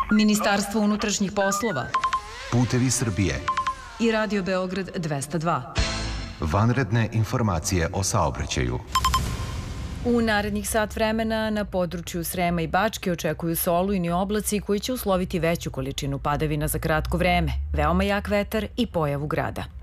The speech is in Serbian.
Ministarstvo unutrašnjih poslova Putevi Srbije i Radio Beograd 202. Vanredne informacije o saobraćaju. U narednih sat vremena na području Srema i Bačke očekuju se olujni oblaci koji će usloviti veću količinu padavina za kratko vreme, veoma jak vetar i pojavu grada.